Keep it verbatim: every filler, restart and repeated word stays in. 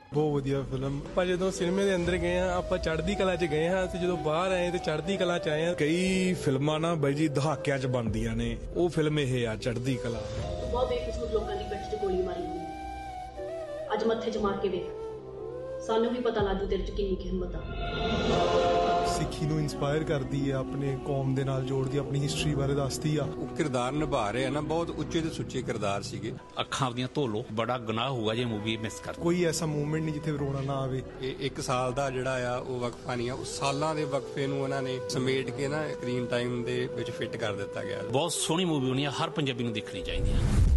ਬਹੁਤ ਵਧੀਆ ਫਿਲਮ। ਆਪਾਂ ਜਦੋਂ ਸਿਨੇਮੇ ਦੇ ਅੰਦਰ ਗਏ ਆ, ਆਪਾਂ ਚੜ੍ਹਦੀ ਕਲਾ 'ਚ ਗਏ ਹਾਂ, ਤੇ ਜਦੋਂ ਬਾਹਰ ਆਏ ਤੇ ਚੜ੍ਹਦੀ ਕਲਾ 'ਚ ਆਏ ਆ। ਕਈ ਫਿਲਮਾਂ ਨਾ ਬਾਈ ਜੀ ਦਹਾਕਿਆਂ 'ਚ ਬਣਦੀਆਂ ਨੇ, ਉਹ ਫਿਲਮ ਇਹ ਆ ਚੜ੍ਹਦੀ ਕਲਾ। ਬਹੁਤ ਬੇਕਿਸਮਤ ਲੋਕਾਂ ਦੀ ਪਿੱਠ 'ਚ ਗੋਲੀ ਮਾਰੀ ਗਈ, ਅੱਜ ਮੱਥੇ 'ਚ ਮਾਰ ਕੇ ਵੇਖ, ਸਾਨੂੰ ਵੀ ਪਤਾ ਲੱਗੂ ਤੇਰੇ 'ਚ ਕਿੰਨੀ ਕੀ ਹਿੰਮਤ ਆ। ਸਿੱਖੀ ਨੂੰ ਇਨਸਪਾਇਰ ਕਰਦੀ ਆ, ਆਪਣੇ ਕੌਮ ਦੇ ਨਾਲ ਜੋੜਦੀ, ਆਪਣੀ ਹਿਸਟਰੀ ਬਾਰੇ ਦੱਸਦੀ ਆ। ਉਹ ਕਿਰਦਾਰ ਨਿਭਾ ਰਹੇ ਆ ਨਾ, ਬਹੁਤ ਉੱਚੇ ਤੇ ਸੁੱਚੇ ਕਿਰਦਾਰ ਸੀਗੇ। ਅੱਖਾਂ ਆਪਣੀਆਂ ਧੋ ਲੋ, ਬੜਾ ਗੁਨਾਹ ਹੋਊਗਾ ਜੇ ਮੂਵੀ ਮਿਸ ਕਰ। ਕੋਈ ਐਸਾ ਮੂਵਮੈਂਟ ਨਹੀਂ ਜਿੱਥੇ ਰੋਣਾ ਨਾ ਆਵੇ। ਇਹ ਇੱਕ ਸਾਲ ਦਾ ਜਿਹੜਾ ਆ ਉਹ ਵਕਫਾ ਨਹੀਂ ਆ, ਉਹ ਸਾਲਾਂ ਦੇ ਵਕਫੇ ਨੂੰ ਉਹਨਾਂ ਨੇ ਸਮੇਟ ਕੇ ਨਾ ਸਕਰੀਨ ਟਾਈਮ ਦੇ ਵਿੱਚ ਫਿੱਟ ਕਰ ਦਿੱਤਾ ਗਿਆ। ਬਹੁਤ ਸੋਹਣੀ ਮੂਵੀ ਹੋਣੀ ਆ, ਹਰ ਪੰਜਾਬੀ ਨੂੰ ਦੇਖਣੀ ਚਾਹੀਦੀ ਆ।